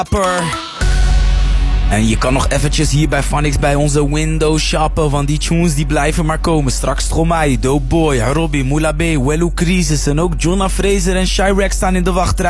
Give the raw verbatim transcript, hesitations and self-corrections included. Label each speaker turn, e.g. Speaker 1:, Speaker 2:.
Speaker 1: En je kan nog eventjes hier bij Phonics bij onze Windows shoppen, want die tunes die blijven maar komen. Straks Stromae, Doughboy, Harobi, Moula B, Wellu Crisis en ook Jonah Fraser en Chirac staan in de wachtrij.